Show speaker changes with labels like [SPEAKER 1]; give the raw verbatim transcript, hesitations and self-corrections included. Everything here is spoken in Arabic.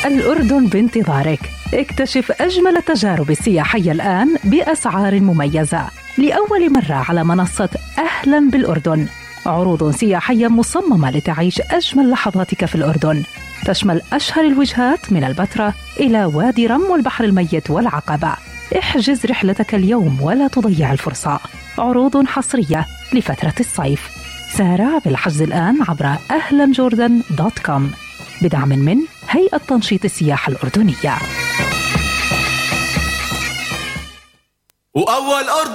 [SPEAKER 1] الأردن بانتظارك. اكتشف أجمل التجارب السياحية الآن بأسعار مميزة لأول مرة على منصة أهلا بالأردن. عروض سياحية مصممة لتعيش أجمل لحظاتك في الأردن، تشمل أشهر الوجهات من البتراء إلى وادي رم والبحر الميت والعقبة. احجز رحلتك اليوم ولا تضيع الفرصة. عروض حصرية لفترة الصيف. سارع بالحجز الآن عبر أهلا جوردن دوت كوم بدعم من هيئة تنشيط السياحة الأردنية.
[SPEAKER 2] وأول أردن